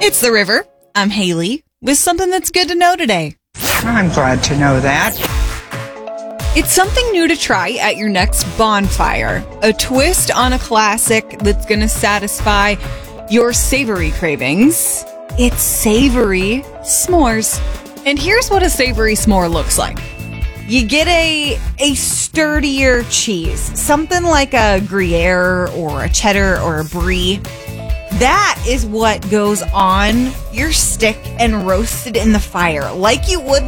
It's The River. I'm Haley with something that's good to know today. I'm glad to know that. It's something new to try at your next bonfire. A twist on a classic that's going to satisfy your savory cravings. It's savory s'mores. And here's what a savory s'more looks like. You get a sturdier cheese, something like a Gruyere or a cheddar or a brie. That is what goes on your stick and roasted in the fire, like you would